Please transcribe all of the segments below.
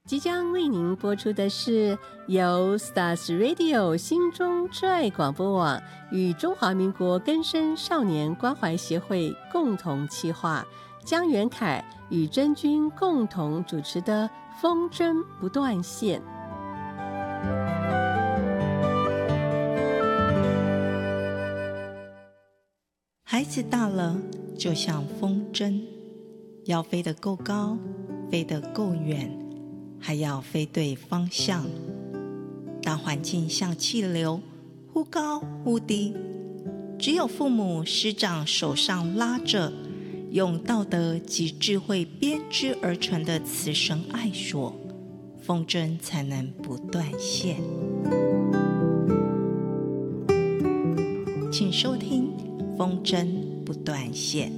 即将为您播出的是由 Stars Radio 心中之爱广播网与中华民国更生少年关怀协会共同企划，江元凯与真君共同主持的风筝不断线。 孩子大了，就像风筝，要飞得够高，飞得够远，还要飞对方向。大环境像气流，忽高忽低，只有父母师长手上拉着，用道德及智慧编织而成的慈绳爱索，风筝才能不断线。请收听风筝不断线。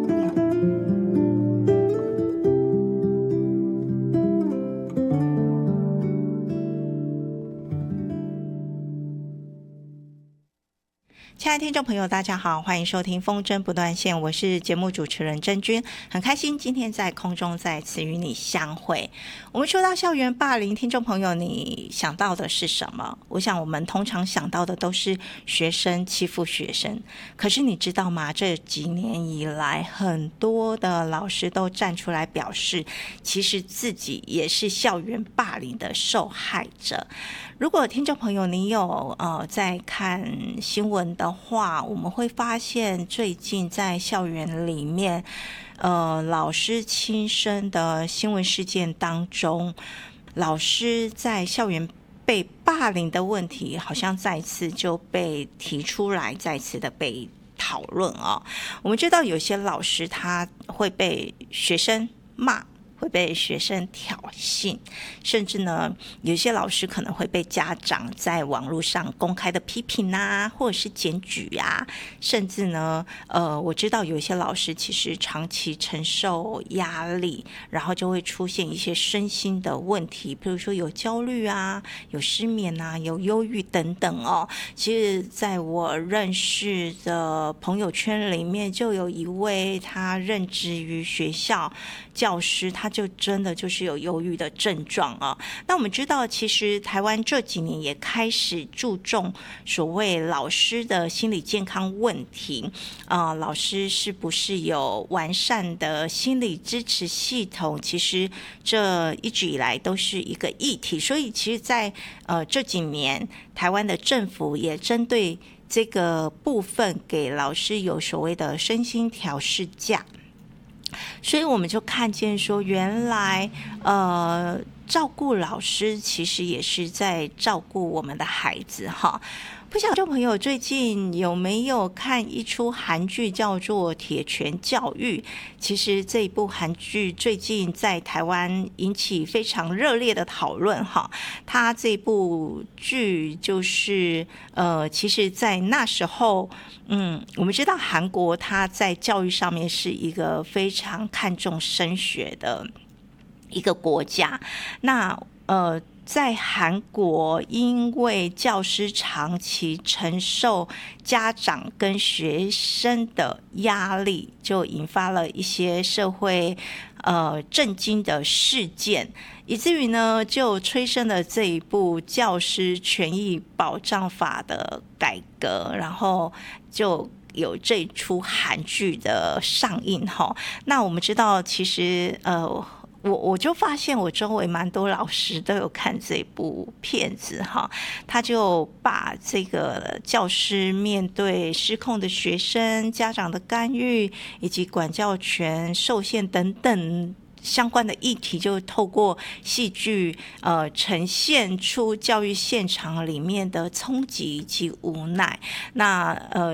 亲爱的听众朋友大家好，欢迎收听风筝不断线，我是节目主持人真君，很开心今天在空中再次与你相会。我们说到校园霸凌，听众朋友你想到的是什么？我想我们通常想到的都是学生欺负学生，可是你知道吗？这几年以来，很多的老师都站出来表示，其实自己也是校园霸凌的受害者。如果听众朋友你有在看新闻的话，我们会发现最近在校园里面老师亲身的新闻事件当中，老师在校园被霸凌的问题好像再次就被提出来，再次的被讨论哦。我们知道有些老师他会被学生骂，会被学生挑衅，甚至呢有些老师可能会被家长在网络上公开的批评啊，或者是检举啊，甚至呢我知道有些老师其实长期承受压力，然后就会出现一些身心的问题，比如说有焦虑啊，有失眠啊，有忧郁等等哦。其实在我认识的朋友圈里面，就有一位他任职于学校教师，他就真的就是有忧郁的症状啊。那我们知道其实台湾这几年也开始注重所谓老师的心理健康问题，老师是不是有完善的心理支持系统，其实这一直以来都是一个议题。所以其实在这几年台湾的政府也针对这个部分给老师有所谓的身心调适假，所以我们就看见说原来照顾老师其实也是在照顾我们的孩子哈。不晓得朋友最近有没有看一出韩剧叫做《铁拳教育》？其实这一部韩剧最近在台湾引起非常热烈的讨论哈。它这部剧就是其实在那时候我们知道韩国它在教育上面是一个非常看重升学的一个国家。那在韩国，因为教师长期承受家长跟学生的压力，就引发了一些社会震惊的事件，以至于呢就催生了这一部教师权益保障法的改革，然后就有这出韩剧的上映哈。那我们知道其实我就发现我周围蛮多老师都有看这部片子哈，他就把这个教师面对失控的学生、家长的干预以及管教权受限等等相关的议题，就透过戏剧呈现出教育现场里面的冲击以及无奈。那